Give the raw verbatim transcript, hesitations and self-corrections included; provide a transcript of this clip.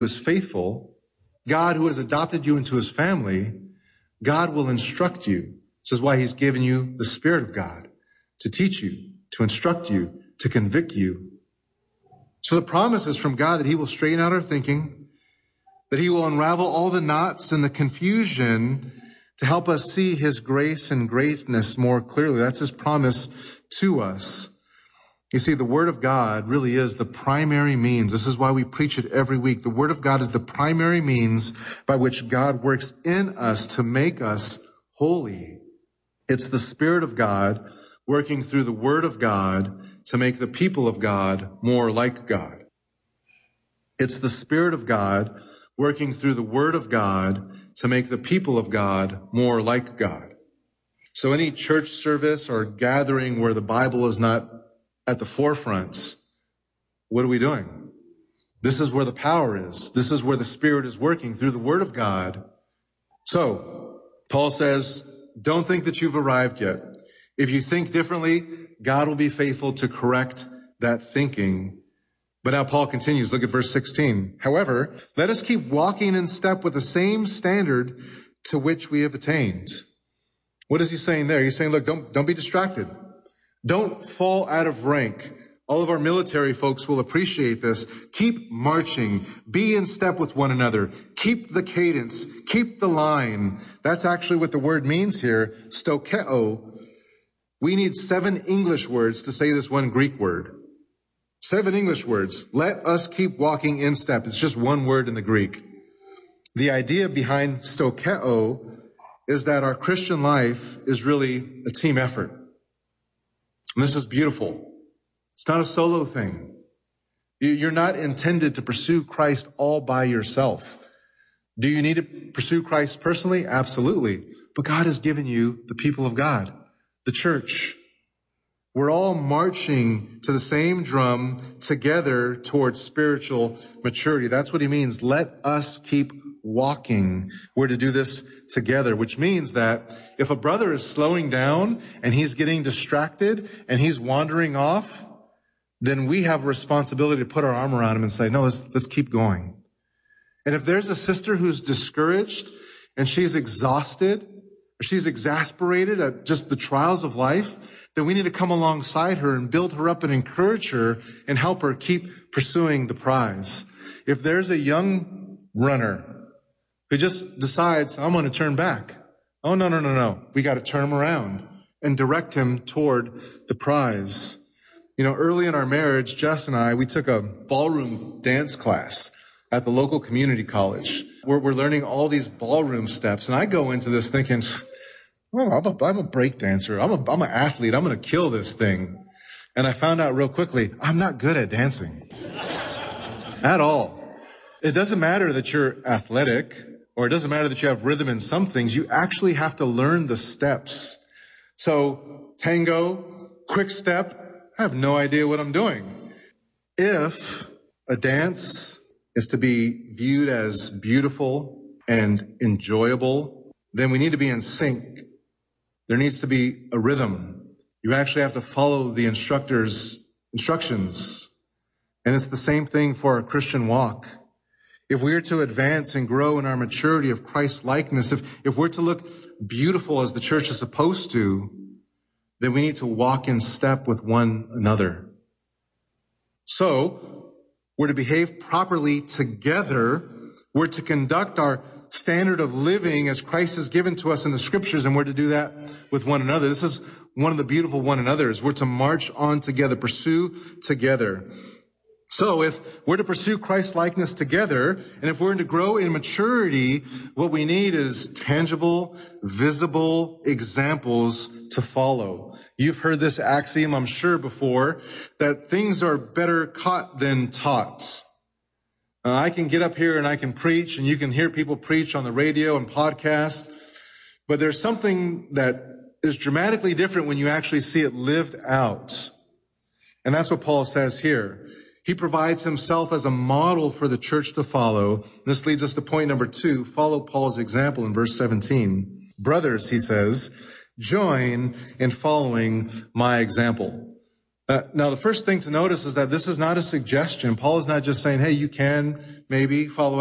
is faithful, God who has adopted you into his family, God will instruct you. This is why he's given you the Spirit of God to teach you, to instruct you, to convict you. So the promise is from God that he will straighten out our thinking, that he will unravel all the knots and the confusion to help us see his grace and greatness more clearly. That's his promise to us. You see, the Word of God really is the primary means. This is why we preach it every week. The Word of God is the primary means by which God works in us to make us holy. It's the Spirit of God working through the Word of God to make the people of God more like God. It's the Spirit of God working through the Word of God to make the people of God more like God. So any church service or gathering where the Bible is not at the forefront, what are we doing? This is where the power is. This is where the Spirit is working through the Word of God. So, Paul says, don't think that you've arrived yet. If you think differently, God will be faithful to correct that thinking. But now Paul continues. Look at verse sixteen. However, let us keep walking in step with the same standard to which we have attained. What is he saying there? He's saying, look, don't, don't be distracted. Don't fall out of rank. All of our military folks will appreciate this. Keep marching. Be in step with one another. Keep the cadence. Keep the line. That's actually what the word means here. Stokeo. We need seven English words to say this one Greek word. Seven English words. Let us keep walking in step. It's just one word in the Greek. The idea behind stokeo is that our Christian life is really a team effort. And this is beautiful. It's not a solo thing. You're not intended to pursue Christ all by yourself. Do you need to pursue Christ personally? Absolutely. But God has given you the people of God, the church. We're all marching to the same drum together towards spiritual maturity. That's what he means. Let us keep walking. We're to do this together, which means that if a brother is slowing down and he's getting distracted and he's wandering off, then we have a responsibility to put our arm around him and say, no, let's, let's keep going. And if there's a sister who's discouraged and she's exhausted or she's exasperated at just the trials of life, then we need to come alongside her and build her up and encourage her and help her keep pursuing the prize. If there's a young runner who just decides, I'm going to turn back. Oh, no, no, no, no. We got to turn him around and direct him toward the prize. You know, early in our marriage, Jess and I, we took a ballroom dance class at the local community college where we're learning all these ballroom steps. And I go into this thinking, well, I'm a, I'm a break dancer. I'm a, I'm an athlete. I'm going to kill this thing. And I found out real quickly, I'm not good at dancing at all. It doesn't matter that you're athletic or it doesn't matter that you have rhythm in some things. You actually have to learn the steps. So tango, quick step, I have no idea what I'm doing. If a dance is to be viewed as beautiful and enjoyable, then we need to be in sync. There needs to be a rhythm. You actually have to follow the instructor's instructions. And it's the same thing for our Christian walk. If we are to advance and grow in our maturity of Christ's likeness, if, if we're to look beautiful as the church is supposed to, then we need to walk in step with one another. So, we're to behave properly together. We're to conduct our standard of living as Christ has given to us in the scriptures, and we're to do that with one another. This is one of the beautiful one another's. We're to march on together, pursue together. So if we're to pursue Christ's likeness together, and if we're to grow in maturity, what we need is tangible, visible examples to follow. You've heard this axiom, I'm sure, before, that things are better caught than taught. Uh, I can get up here and I can preach, and you can hear people preach on the radio and podcast, but there's something that is dramatically different when you actually see it lived out. And that's what Paul says here. He provides himself as a model for the church to follow. This leads us to point number two. Follow Paul's example in verse seventeen. Brothers, he says, join in following my example. Uh, now, the first thing to notice is that this is not a suggestion. Paul is not just saying, hey, you can maybe follow